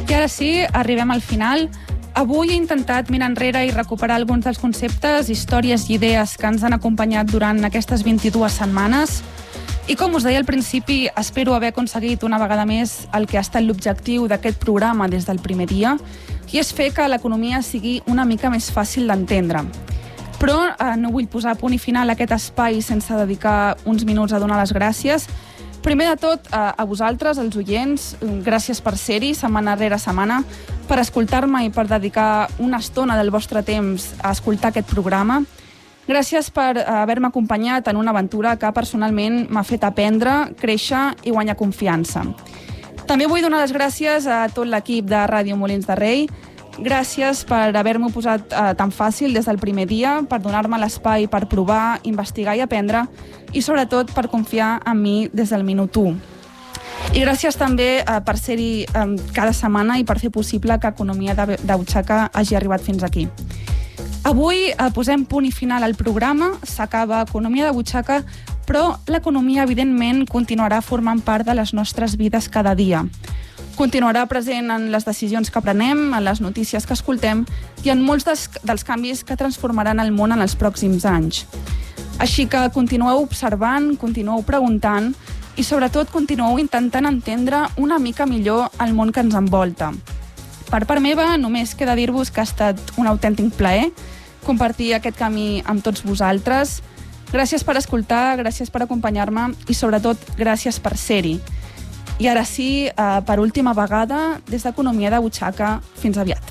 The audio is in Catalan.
I ara sí, arribem al final. Avui he intentat mirar enrere i recuperar alguns dels conceptes, històries i idees que ens han acompanyat durant aquestes 22 setmanes. I com us deia al principi, espero haver aconseguit una vegada més el que ha estat l'objectiu d'aquest programa des del primer dia, i és fer que l'economia sigui una mica més fàcil d'entendre. Però no vull posar punt i final a aquest espai sense dedicar uns minuts a donar les gràcies. Primer de tot, a vosaltres, els oients, gràcies per ser-hi setmana rere setmana, per escoltar-me i per dedicar una estona del vostre temps a escoltar aquest programa. Gràcies per haver-me acompanyat en una aventura que personalment m'ha fet aprendre, créixer i guanyar confiança. També vull donar les gràcies a tot l'equip de Ràdio Molins de Rei. Gràcies per haver-m'ho posat tan fàcil des del primer dia, per donar-me l'espai per provar, investigar i aprendre, i sobretot per confiar en mi des del minut 1. I gràcies també per ser-hi cada setmana i per fer possible que Economia de Butxaca hagi arribat fins aquí. Avui posem punt i final al programa, s'acaba Economia de Butxaca, però l'economia, evidentment, continuarà formant part de les nostres vides cada dia. Continuarà present en les decisions que prenem, en les notícies que escoltem i en molts dels canvis que transformaran el món en els pròxims anys. Així que continueu observant, continueu preguntant i sobretot continueu intentant entendre una mica millor el món que ens envolta. Per part meva, només queda dir-vos que ha estat un autèntic plaer compartir aquest camí amb tots vosaltres. Gràcies per escoltar, gràcies per acompanyar-me i sobretot gràcies per ser-hi. I ara sí, per última vegada, des d'Economia de Butxaca, fins aviat.